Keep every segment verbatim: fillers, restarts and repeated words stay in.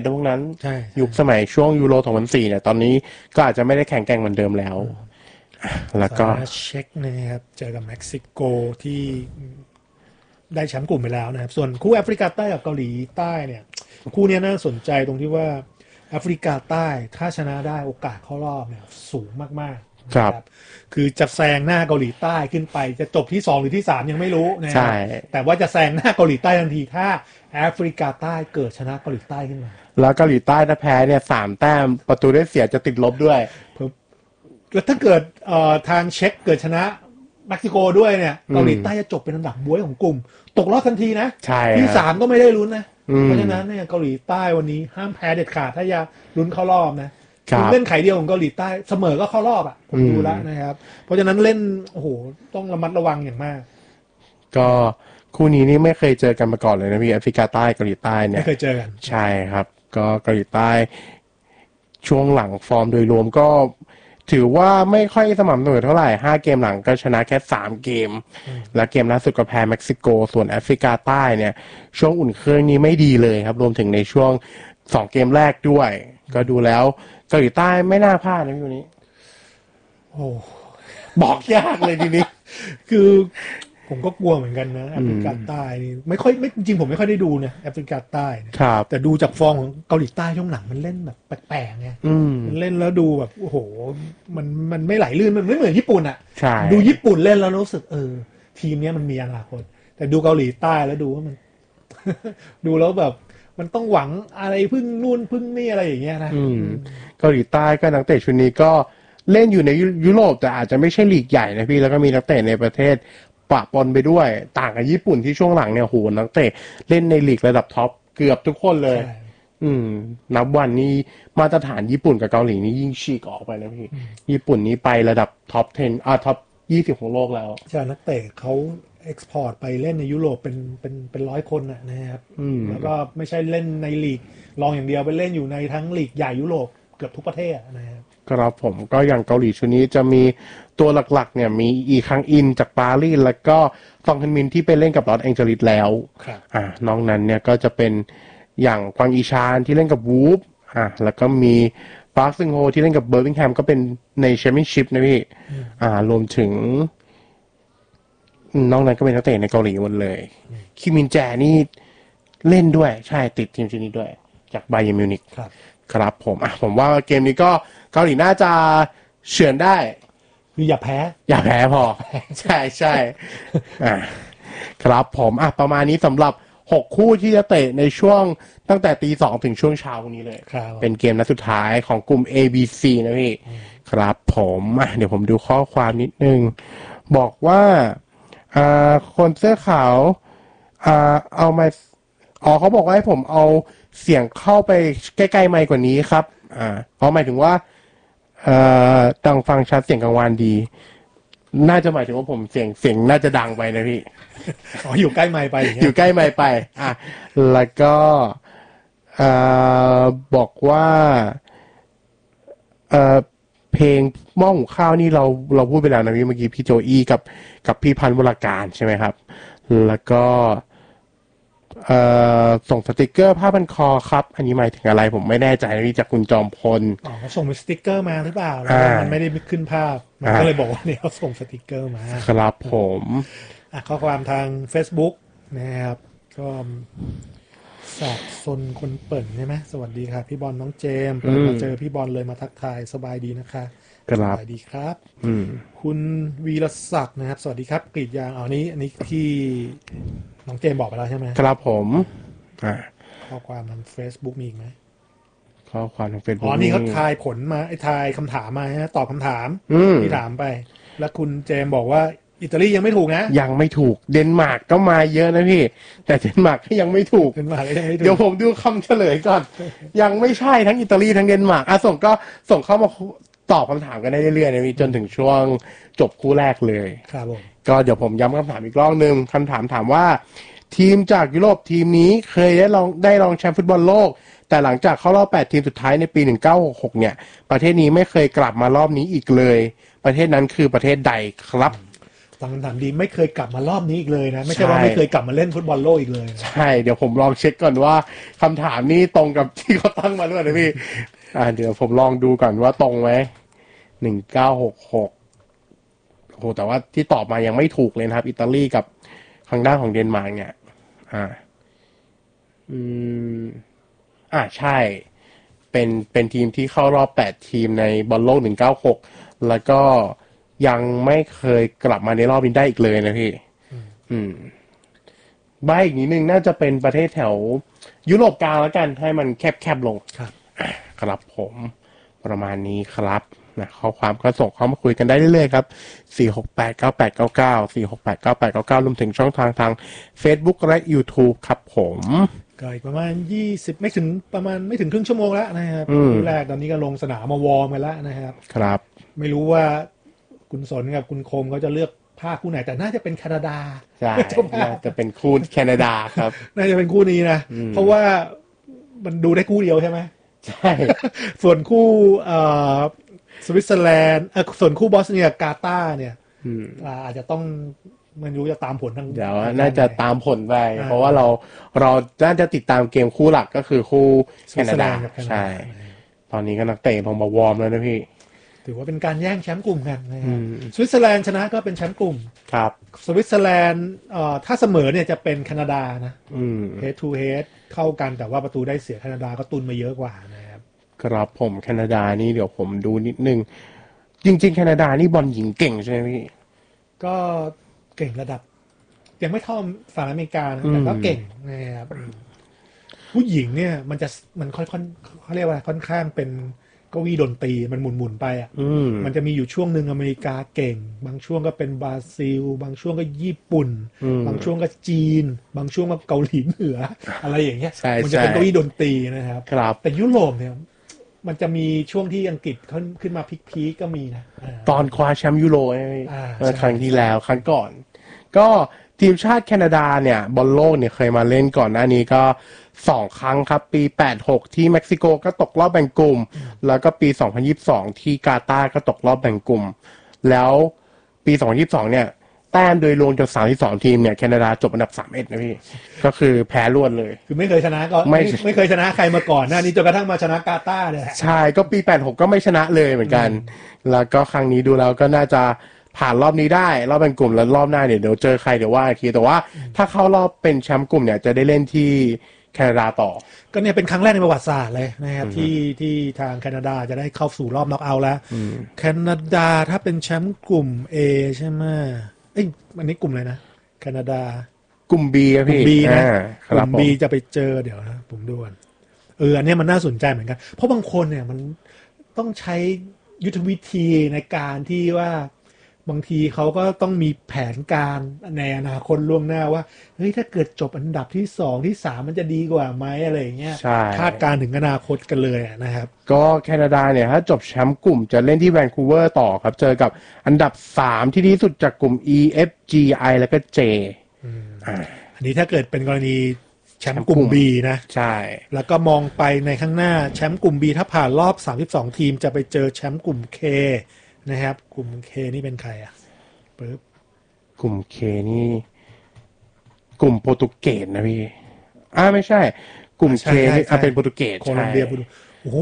พวกนั้นยุคสมัยช่วงยูโรสองพันสี่เนี่ยตอนนี้ก็อาจจะไม่ได้แข็งแกร่งเหมือนเดิมแล้วแล้วก็เช็คนะครับเจอกับเม็กซิโกที่ได้แชมป์กลุ่มไปแล้วนะครับส่วนคู่แอฟริกาใต้กับเกาหลีใต้เนี่ยคู่นี้น่าสนใจตรงที่ว่าแอฟริกาใต้ถ้าชนะได้โอกาสเข้ารอบเนี่ยสูงมากๆครับคือจะแซงหน้าเกาหลีใต้ขึ้นไปจะจบที่สองหรือที่สามยังไม่รู้นะครับแต่ว่าจะแซงหน้าเกาหลีใต้ทันทีถ้าแอฟริกาใต้เกิดชนะเกาหลีใต้ขึ้นมาแล้วเกาหลีใต้ถ้าแพ้เนี่ยสามแต้มประตูได้เสียจะติดลบด้วยแล้วถ้าเกิดเอ่อทางเช็คเกิดชนะเม็กซิโกด้วยเนี่ยเกาหลีใต้จะจบเป็นอันดับบ๊วยของกลุ่มตกรอบทันทีนะที่สามก็ไม่ได้ลุ้นนะเพราะฉะนั้นเนี่ยเกาหลีใต้วันนี้ห้ามแพ้เด็ดขาดถ้าอยากลุ้นเข้ารอบนะเล่นไขเดียวของเกาหลีใต้เสมอก็เข้ารอบอ่ะผมดูแล้วนะครับเพราะฉะนั้นเล่นโอ้โหต้องระมัดระวังอย่างมากก็คู่นี้นี่ไม่เคยเจอกันมาก่อนเลยนะพี่แอฟริกาใต้เกาหลีใต้เนี่ยไม่เคยเจอกันใช่ครับก็เกาหลีใต้ช่วงหลังฟอร์มโดยรวมก็ถือว่าไม่ค่อยสม่ำเสมอเท่าไหร่ห้าเกมหลังก็ชนะแค่สามเกมและเกมล่าสุดก็แพ้เม็กซิโกส่วนแอฟริกาใต้เนี่ยช่วงอุ่นเครื่องนี้ไม่ดีเลยครับรวมถึงในช่วงสองเกมแรกด้วยก็ดูแล้วเกาหลีใต้ไม่น่าพลาดนะอยู่นี้โอ้บอกยากเลยทีนี้คือผมก็กลัวเหมือนกันนะแอฟริกาใต้นี่ไม่ค่อยไม่จริงผมไม่ค่อยได้ดูนะแอฟริกาใต้แต่ดูจากฟอร์มของเกาหลีใต้ช่วงหลังมันเล่นแบบแปลกๆไงมันเล่นแล้วดูแบบโอ้โหมันมันไม่ไหลลื่นมันไม่เหมือนญี่ปุ่นอ่ะดูญี่ปุ่นเล่นแล้วรู้สึกเออทีมนี้มันมีอนาคตแต่ดูเกาหลีใต้แล้วดูว่ามันดูแล้วแบบมันต้องหวังอะไรพึ่งนู่นพึ่งนี่อะไรอย่างเงี้ยนะเกาหลีใต้ก็นักเตะชุดนี้ก็เล่นอยู่ในยุโรปแต่อาจจะไม่ใช่ลีกใหญ่นะพี่แล้วก็มีนักเตะในประเทศปะปนไปด้วยต่างกับญี่ปุ่นที่ช่วงหลังเนี่ยโหนักเตะเล่นในลีกระดับท็อปเกือบทุกคนเลยอืมนับวันนี้มาตรฐานญี่ปุ่นกับเกาหลีนี่ยิ่งฉีกออกไปนะพี่ญี่ปุ่นนี้ไประดับท็อปสิบอ่าท็อปยี่สิบของโลกแล้วใช่นักเตะเขาเอ็กซ์พอร์ตไปเล่นในยุโรปเป็นเป็นเป็นร้อยคนน่ะนะครับแล้วก็ไม่ใช่เล่นในลีกรองอย่างเดียวไปเล่นอยู่ในทั้งลีกใหญ่ยุโรปเกือบทุกประเทศนะครับครับผมก็อย่างเกาหลีชุดนี้จะมีตัวหลักๆเนี่ยมีอีคังอินจากปารีสแล้วก็ฟองเฮนมินที่ไปเล่นกับลอสแองเจลิสแล้วอ่านอกนั้นเนี่ยก็จะเป็นอย่างกวางอีชานที่เล่นกับวูฟอ่าแล้วก็มีปาร์คซึงโฮที่เล่นกับเบอร์มิงแฮมก็เป็นในแชมเปี้ยนชิพนะพี่อ่ารวมถึงนอกนั้นก็เป็นนักเตะในเกาหลีหมดเลยคิมินแจนี่เล่นด้วยใช่ติดทีมชุดนี้ด้วยจากไบเยิร์นมิวนิกครับครับผมอ่ะผมว่าเกมนี้ก็เกาหลีน่าจะเฉือนได้คืออย่าแพ้อย่าแพ้พอใช่ใช่อ่ะครับผมอ่ะประมาณนี้สำหรับหกคู่ที่จะเตะในช่วงตั้งแต่ตีสองถึงช่วงเช้าวันนี้เลยเป็นเกมนัดสุดท้ายของกลุ่ม A B C นะพี่ครับผมอ่ะเดี๋ยวผมดูข้อความนิดนึงบอกว่าอ่าคนเสื้อขาวอ่าเอามาอ๋อเขาบอกว่าให้ผมเอาเสียงเข้าไปใกล้ๆไมค์กว่านี้ครับอ่าเพราะหมายถึงว่าเอ่อดังฟังชัดเสียงกังวานดีน่าจะหมายถึงว่าผมเสียงเสียงน่าจะดังไปนะพี่อ๋ออยู่ใกล้ไมค์ไปอย่างเงี้ยอยู่ใกล้ไมค์ไปอ่ะแล้วก็เอ่อบอกว่าเอ่อเพลงหม้อหุงข้าวนี่เราเราพูดไปแล้วนะพี่เมื่อกี้พี่โจอี้กับกับพี่พันธ์วรการใช่ไหมครับแล้วก็เอ่อส่งสติกเกอร์ผ้าพันคอครับอันนี้หมายถึงอะไรผมไม่แน่ใจนะพี่จากคุณจอมพลอ๋อเขาส่งเป็นสติกเกอร์มาหรือเปล่าแล้วมันไม่ได้ขึ้นภาพมันก็เลยบอกว่าเนี่ยเขาส่งสติกเกอร์มาครับผมอ่ะข้อความทาง Facebook นะครับก็สากซนคนเปิ่นใช่ไหมสวัสดีครับพี่บอลน้องเจมส์มาเจอพี่บอลเลยมาทักทายสบายดีนะคะสบายดีครับคุณวีรศักดิ์นะครับสวัสดีครับกรีดยางอ๋อนี้อันนี้ที่น้องเจมส์บอกไปแล้วใช่ไหมครับผมอ่าข้อความทาง Facebook มีอีกไหมข้อความทาง Facebook อ๋อนี่เขาทายผลมาไอ้ทายคำถามมาฮะตอบคำถามที่ถามไปแล้วคุณเจมส์บอกว่าอิตาลียังไม่ถูกนะยังไม่ถูกเดนมาร์กก็มาเยอะนะพี่แต่เดนมาร์กก็ยังไม่ถูกเดนมาร์กยังไม่ถูกเดี๋ยวผมดูคำเฉลยก่อนยังไม่ใช่ทั้งอิตาลีทั้งเดนมาร์กอ่ะส่งก็ส่งเข้ามาตอบคำถามกันได้เรื่อยๆนะพี่จนถึงช่วงจบคู่แรกเลยครับผมก็เดี๋ยวผมย้ำคำถามอีกรอบนึงคำถามถามว่าทีมจากยุโรปทีมนี้เคยได้รองได้รองแชมป์ฟุตบอลโลกแต่หลังจากเข้ารอบแปดทีมสุดท้ายในปีหนึ่งเก้าหกหกเนี่ยประเทศนี้ไม่เคยกลับมารอบนี้อีกเลยประเทศนั้นคือประเทศใดครับตั้งคำถามดีไม่เคยกลับมารอบนี้อีกเลยนะไม่ใช่ว่าไม่เคยกลับมาเล่นฟุตบอลโลกอีกเลยใช่เดี๋ยวผมลองเช็คก่อนว่าคำถามนี้ตรงกับที่เขาตั้งมาหรือเปล่านะพี่อ่าเดี๋ยวผมลองดูก่อนว่าตรงไหมหนึ่งเก้าหกหกโอ้โหแต่ว่าที่ตอบมายังไม่ถูกเลยนะครับอิตาลีกับทางด้านของเดนมาร์กเนี่ยอ่าอืมอ่าใช่เป็นเป็นทีมที่เข้ารอบแปดทีมในบอลโลกหนึ่งเก้าหกแล้วก็ยังไม่เคยกลับมาในรอบนี้ได้อีกเลยนะพี่อืมใบอีกนิดนึงน่าจะเป็นประเทศแถวยุโรปกลางแล้วกันให้มันแคบๆลงครับครับผมประมาณนี้ครับนะข้อความก็ส่งเข้ามาคุยกันได้เรื่อยๆครับสี่ หก แปด เก้า แปด เก้า เก้า สี่ หก แปด เก้า แปด เก้า เก้ารวมถึงช่องทางทาง Facebook และ YouTube ครับผมก็อีกประมาณยี่สิบไม่ถึงประมาณไม่ถึงครึ่งชั่วโมงแล้วนะครับคู่แรกตอนนี้ก็ลงสนามมาวอร์มกันแล้วนะครับครับไม่รู้ว่าคุณสนกับคุณคมเขาจะเลือกภาคคู่ไหนแต่น่าจะเป็นแคนาดาใช่น่าจะเป็นคู่แคนาดาครับน่าจะเป็นคู่นี้นะเพราะว่ามันดูได้คู่เดียวใช่ไหมใช่ส่วนคู่เอ่อสวิตเซอร์แลนด์เออส่วนคู่บอสเนียกาตาร์เนี่ยอาจจะต้องมันรู้จะตามผลทั้งเดี๋ยวน่าจะตามผลไปเพราะว่าเราเราน่าจะติดตามเกมคู่หลักก็คือคู่แคนาดาใช่ตอนนี้ก็นักเตะลงมาวอร์มแล้วนะพี่ถือว่าเป็นการแย่งแชมป์กลุ่มกันนะครับสวิตเซอร์แลนด์ชนะก็เป็นแชมป์กลุ่มครับสวิตเซอร์แลนด์เอ่อถ้าเสมอเนี่ยจะเป็นแคนาดานะเฮดทูเฮดเข้ากันแต่ว่าประตูได้เสียแคนาดาก็ตุนมาเยอะกว่านะครับครับผมแคนาดานี่เดี๋ยวผมดูนิดนึงจริงๆแคนาดานี่บอลหญิงเก่งใช่ไหมพี่ก็เก่งระดับยังไม่เท่าสหรัฐอเมริกาแต่ก็เก่งนะครับผู้หญิงเนี่ยมันจะมันค่อนๆเขาเรียกว่าค่อนข้างเป็นเก้าอี้ดนตรีมันหมุนๆไปอ่ะมันจะมีอยู่ช่วงหนึ่งอเมริกาเก่งบางช่วงก็เป็นบราซิลบางช่วงก็ญี่ปุ่นบางช่วงก็จีนบางช่วงก็เกาหลีเหนืออะไรอย่างเงี้ยมันจะเป็นเก้าอี้ดนตรีนะครับแต่ยุโรปเนี่ยมันจะมีช่วงที่อังกฤษขึ้นขึ้นมาพีคๆก็มีนะตอนคว้าแชมป์ยูโรครั้งที่แล้วครั้งก่อนก็ทีมชาติแคนาดาเนี่ยบอลโลกเนี่ยเคยมาเล่นก่อนหน้านี้ก็สองครั้งครับปีแปดสิบหกที่เม็กซิโกก็ตกรอบแบ่งกลุ่มแล้วก็ปีสองพันยี่สิบสองที่กาตาร์ก็ตกรอบแบ่งกลุ่มแล้วปีสองพันยี่สิบสองเนี่ยแต้มโดยรวมจากสามสิบสองทีมเนี่ยแคนาดาจบอันดับสามสิบเอ็ดนะพี่ก็คือแพ้รวดเลยคือไม่เคยชนะก็ไม่ไม่เคยชนะใครมาก่อนนะนี่จนกระทั่งมาชนะกาตาร์เนี่ยใช่ก็ปีแปดสิบหกก็ไม่ชนะเลยเหมือนกันแล้วก็ครั้งนี้ดูแล้วก็น่าจะผ่านรอบนี้ได้รอบแบ่งกลุ่มแล้วรอบหน้าเนี่ยเดี๋ยวเจอใครเดี๋ยวว่าอีกทีแต่ว่าถ้าเข้ารอบเป็นแชมป์กลุ่มเนี่ยจะได้เล่นที่แคนาดาต่อก็เนี่ยเป็นครั้งแรกในประวัติศาสตร์เลยนะครับที่ที่ทางแคนาดาจะได้เข้าสู่รอบน็อกเอาท์แล้วแคนาดาถ้าเป็นแชมป์กลุ่ม A ใช่ไหมเอ้ยอันนี้กลุ่มอะไรนะแคนาดากลุ่ม B ครับพี่กลุ่ม B นะกลุ่ม B จะไปเจอเดี๋ยวนะผมดูก่อนเอออันนี้มันน่าสนใจเหมือนกันเพราะบางคนเนี่ยมันต้องใช้ยุทธวิธีในการที่ว่าบางทีเขาก็ต้องมีแผนการในอนาคตล่วงหน้าว่าเฮ้ยถ้าเกิดจบอันดับที่สองที่สามมันจะดีกว่าไหมอะไรอย่างเงี้ยคาดการถึงอนาคตกันเลยนะครับก็แคนาดาเนี่ยถ้าจบแชมป์กลุ่มจะเล่นที่แวนคูเวอร์ต่อครับเจอกับอันดับสามที่ดีสุดจากกลุ่ม E F G I แล้วก็ J อ่าอันนี้ถ้าเกิดเป็นกรณีแชมป์กลุ่ม B นะใช่แล้วก็มองไปในข้างหน้าแชมป์กลุ่ม B ถ้าผ่านรอบสามสิบสองทีมจะไปเจอแชมป์กลุ่ม K นะครับกลุ่ม K นี่เป็นใครอ่ะปึ๊บกลุ่ม K นี่กลุ่มโปรตุเกสนะพี่อ่าไม่ใช่กลุ่ม K นี่อ่ะเป็นโปรตุเกสโคลัมเบียโปรตุโอ้โห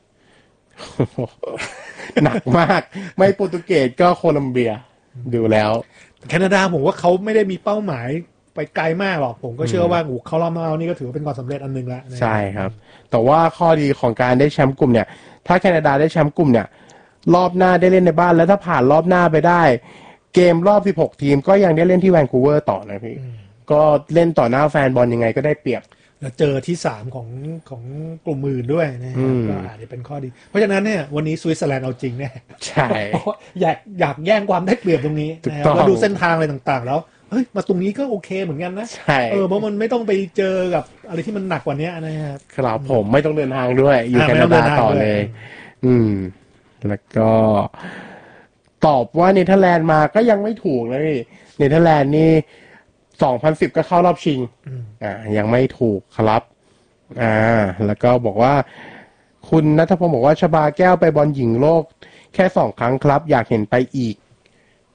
หนักมากไม่โปรตุเกสก็โคลัมเบียดูแล้วแคนาดาผมว่าเขาไม่ได้มีเป้าหมายไปไกลมากหรอกผมก็เชื่อว่าโอ้เขารอบมาเอานี่ก็ถือว่าเป็นความสำเร็จอันนึงแล้วใช่ครับแต่ว่าข้อดีของการได้แชมป์กลุ่มเนี่ยถ้าแคนาดาได้แชมป์กลุ่มเนี่ยรอบหน้าได้เล่นในบ้านแล้วถ้าผ่านรอบหน้าไปได้เกมรอบสิบหกทีมก็ยังได้เล่นที่แวนคูเวอร์ต่อนะพี่ก็เล่นต่อหน้าแฟนบอลยังไงก็ได้เปรียบแล้วเจอที่สามของของกลุ่มอื่นด้วยนะครับก็อาจจะเป็นข้อดีเพราะฉะนั้นเนี่ยวันนี้สวิตเซอร์แลนด์เอาจริงแน่ใช่อยากอยากแย่งความได้เปรียบตรงนี้นะครับแล้วดูเส้นทางอะไรต่างๆแล้วเฮ้ยมาตรงนี้ก็โอเคเหมือนกันนะใช่เออเพราะมันไม่ต้องไปเจอกับอะไรที่มันหนักกว่านี้นะครับครับผมไม่ต้องเดินทางด้วยอยู่แคนาดาต่อเลยอืมแล้วก็ตอบว่าเนเธอร์แลนด์มาก็ยังไม่ถูกเลยเนเธอร์แลนด์นี่สองพันสิบก็เข้ารอบชิงอ่ายังไม่ถูกครับอ่าแล้วก็บอกว่าคุณณัฐพงศ์บอกว่าชบาแก้วไปบอลหญิงโลกแค่สองครั้งครับอยากเห็นไปอีก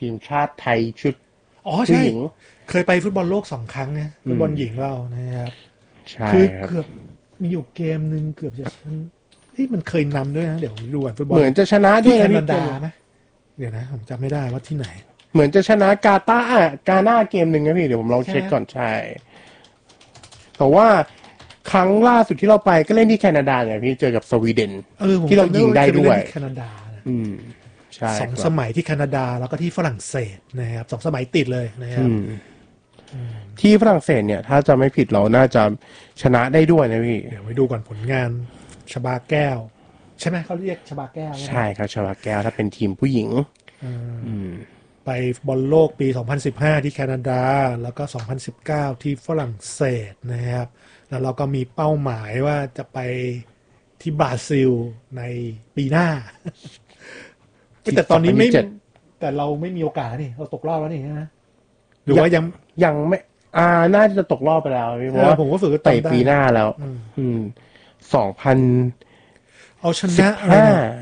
ทีมชาติไทยชุดอ๋อใช่เคยไปฟุตบอลโลกสองครั้งนะฟุตบอลหญิงเรานะครับใช่คือเกือบมีอยู่เกมหนึ่งเกือบจะที่มันเคยนำด้วยนะเดี๋ยวดูฟุตบอลเหมือนจะชนะด้วยที่แคนาดาไหมเดี๋ยวนะผมจำไม่ได้ว่าที่ไหนเหมือนจะชนะกาตาร์อ่ะกาหน้าเกมหนึ่งนะพี่เดี๋ยวผมลองเช็คก่อนใช่แต่ว่าครั้งล่าสุดที่เราไปก็เล่นที่แคนาดาไงพี่เจอกับสวีเดนที่เรายิงได้ด้วยแคนาดาอืมใช่สองสมัยที่แคนาดาแล้วก็ที่ฝรั่งเศสนะครับสองสมัยติดเลยนะครับที่ฝรั่งเศสเนี่ยถ้าจะไม่ผิดเราน่าจะชนะได้ด้วยนะพี่เดี๋ยวไปดูก่อนผลงานชบาแก้วใช่ไหมเขาเรียกชบาแก้วใช่ครับชบาแก้วถ้าเป็นทีมผู้หญิงไปบอลโลกปีสองพันสิบห้าที่แคนาดาแล้วก็สองพันสิบเก้าที่ฝรั่งเศสนะครับแล้วเราก็มีเป้าหมายว่าจะไปที่บราซิลในปีหน้าแต่ตอนนี้ไม่แต่เราไม่มีโอกาสนี่เราตกรอบแล้วนี่นะหรือว่ายังยังไม่อ่าน่าจะตกรอบไปแล้วเพราะว่าผมก็ฝึกไปปีหน้าแล้วอืมสองพันเอาชนะอะไร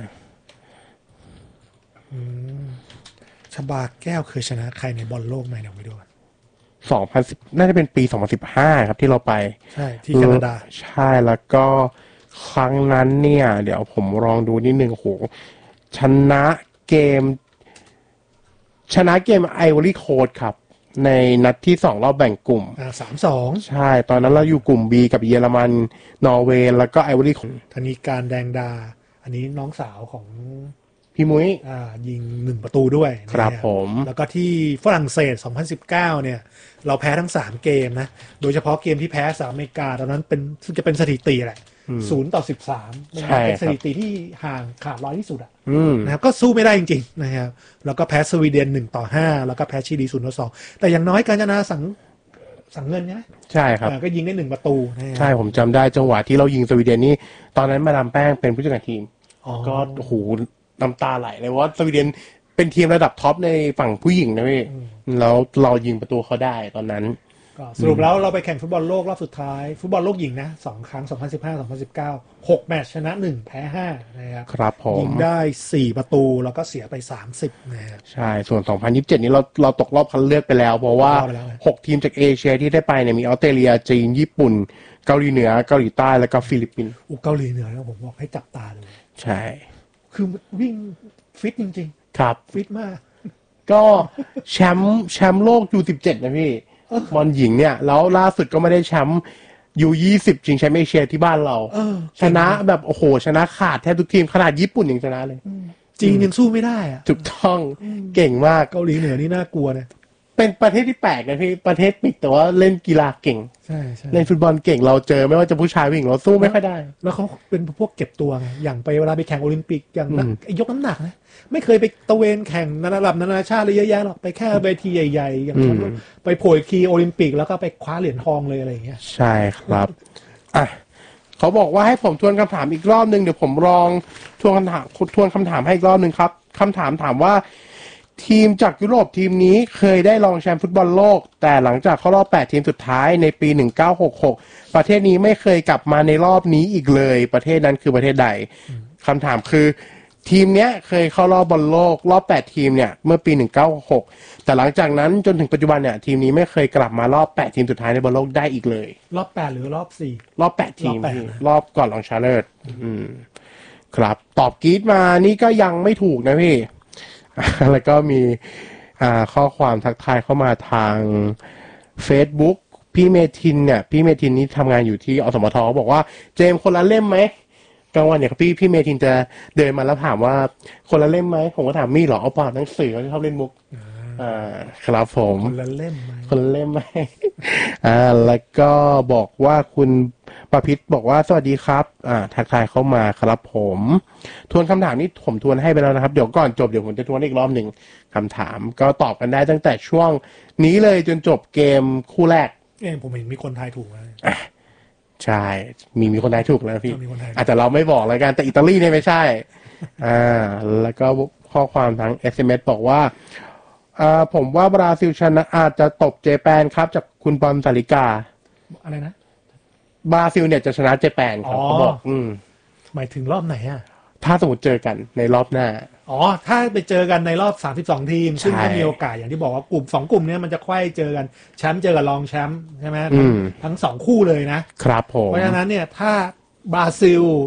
ชบาแก้วเคยชนะใครในบอลโลกไหมเดี๋ยวไปดูสองพันสิบน่าจะเป็นปีสองพันสิบห้าครับที่เราไปใช่ที่แคนาดาใช่แล้วก็ครั้งนั้นเนี่ยเดี๋ยวผมลองดูนิดนึงโหชนะเกมชนะเกมไอวอรี่โค้ดครับในนัดที่สองรอบแบ่งกลุ่มอ่าสามสองใช่ตอนนั้นเราอยู่กลุ่ม B กับเยอรมันนอร์เวย์แล้วก็ไอวอรี่ธนิการแดงดาอันนี้น้องสาวของพี่มุ้ยอ่ายิงหนึ่งประตูด้วยครับผมแล้วก็ที่ฝรั่งเศสสองพันสิบเก้าเนี่ยเราแพ้ทั้งสามเกมนะโดยเฉพาะเกมที่แพ้สหรัฐอเมริกาตอนนั้นเป็นซึ่งจะเป็นสถิติแหละศูนย์ต่อสิบสามเป็นสถิติที่ห่างขาดร้อยที่สุดอ่ะนะครับก็สู้ไม่ได้จริงๆนะครับแล้วก็แพ้สวีเดนหนึ่งต่อห้าแล้วก็แพ้ชิลีศูนย์ต่อสองแต่อย่างน้อยการชนะสังสังเงินใช่ไหมใช่ครับก็ยิงได้หนึ่งประตูใช่ผมจำได้จังหวะที่เรายิงสวีเดนนี่ตอนนั้นมาดามแป้งเป็นผู้จัดการทีมก็โอ้โหน้ำตาไหลเลยว่าสวีเดนเป็นทีมระดับท็อปในฝั่งผู้หญิงนะพี่แล้วเรายิงประตูเขาได้ตอนนั้นสรุปแล้วเราไปแข่งฟุตบอลโลกรอบสุดท้ายฟุตบอลโลกหญิงนะสองครั้งสองพันสิบห้า สองพันสิบเก้า หกแมตช์ชนะหนึ่งแพ้ห้านะครับครับผมยิงได้สี่ประตูแล้วก็เสียไปสามสิบนะครับใช่ส่วนสองพันยี่สิบเจ็ดนี้เราเราตกรอบคัดเลือกไปแล้วเพราะว่าหกทีมจากเอเชียที่ได้ไปเนี่ยมีออสเตรเลียจีนญี่ปุ่นเกาหลีเหนือเกาหลีใต้แล้วก็ฟิลิปปินส์อุเกาหลีเหนือแล้วผมบอกให้จับตาเลยใช่คือวิ่งฟิตจริงๆครับฟิตมากก็แชมป์แชมป์โลก ยู สิบเจ็ด นะพี่บอลหญิงเนี่ยแล้วล่าสุดก็ไม่ได้แชมป์ ยู ยี่สิบ ชิงแชมป์เอเชียที่บ้านเราชนะแบบโอ้โหชนะขาดแทบทุกทีมขนาดญี่ปุ่นยังชนะเลยจีนยังสู้ไม่ได้อะถูกต้องเก่งมากเกาหลีเหนือนี่น่ากลัวนะเป็นประเทศที่แปลกนะพี่ประเทศปิดแต่ว่าเล่นกีฬาเก่งใช่ใช่เล่นฟุตบอลเก่งเราเจอไม่ว่าจะผู้ชายผู้หญิงเราสู้ไม่ค่อยได้แล้วเขาเป็นพวกเก็บตัวไงอย่างไปเวลาไปแข่งโอลิมปิกอย่างยกน้ำหนักนะไม่เคยไปตะเวนแข่งระดับนานาชาติเลยเยอะแยะหรอกไปแค่เวทีใหญ่ๆอย่างเช่นไปโผล่ทีโอลิมปิกแล้วก็ไปคว้าเหรียญทองเลยอะไรอย่างเงี้ยใช่ครับอ่ะเขาบอกว่าให้ผมทวนคำถามอีกรอบนึงเดี๋ยวผมลองทวนคำถามทวนคำถามให้อีกรอบนึงครับคำถามถามว่าทีมจากยุโรปทีมนี้เคยได้รองแชมป์ฟุตบอลโลกแต่หลังจากเข้ารอบแปดทีมสุดท้ายในปีหนึ่งเก้าหกหกประเทศนี้ไม่เคยกลับมาในรอบนี้อีกเลยประเทศนั้นคือประเทศใดคำถามคือทีมเนี้ยเคยเข้ารอบบอลโลกรอบแปดทีมเนี่ยเมื่อปีหนึ่งเก้าหกหกแต่หลังจากนั้นจนถึงปัจจุบันเนี่ยทีมนี้ไม่เคยกลับมารอบแปดทีมสุดท้ายในบอลโลกได้อีกเลยรอบแปดหรือรอบสี่รอบแปดทีมรอบก่อนรองชนะเลิศอืมครับตอบกรี๊ดมานี่ก็ยังไม่ถูกนะพี่แล้วก็มีอ่าข้อความทักทายเข้ามาทาง Facebook พี่เมทินเนี่ยพี่เมทินนี่ทำงานอยู่ที่อสมทบอกว่าเจมคนละเล่มไหมกลางวันเนี่ยพี่พี่เมทินจะเดินมาแล้วถามว่าคนละเล่มไหมผมก็ถามมีหรอเอาเปล่าหนังสือเขาชอบเล่นมุกอ่าครับผมคนละเล่มไหมคนละเล่มไหมอ่าแล้วก็บอกว่าคุณประพิษบอกว่าสวัสดีครับอ่าทักทายเข้ามาครับผมทวนคำถามนี้ผมทวนให้ไปแล้วนะครับเดี๋ยวก่อนจบเดี๋ยวผมจะทวนอีกรอบหนึ่งคำถามก็ตอบกันได้ตั้งแต่ช่วงนี้เลยจนจบเกมคู่แรกเอ้ผมเห็นมีคนทายถูกนะใช่มีมีคนทายถูกแล้วพี่อาจจะเราไม่บอกแล้วกันแต่อิตาลีเนี่ยไม่ใช่อ่าแล้วก็ข้อความทาง เอส เอ็ม เอส บอกว่าอ่าผมว่าบราซิลชนะอาจจะตบเจแปนครับจากคุณปอมสาริกาอะไรนะบราซิลเนี่ยจะชนะเจแปนครับเขาบอกอืมหมายถึงรอบไหนอ่ะถ้าสมมติเจอกันในรอบหน้าอ๋อถ้าไปเจอกันในรอบสามสิบสองทีมซึ่งก็มีโอกาสอย่างที่บอกว่ากลุ่มสองกลุ่มนี้มันจะไขว้เจอกันแชมป์เจอกับรองแชมป์ใช่ไหมทั้งทั้งสองคู่เลยนะครับผมเพราะฉะนั้นเนี่ยถ้าบราซิล